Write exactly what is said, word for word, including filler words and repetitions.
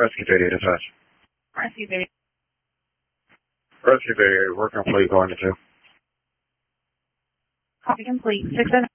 Rescue thirty-eight attached. Rescue thirty-eight. Rescue thirty-eight, work complete, going to two. Copy complete. Six seven.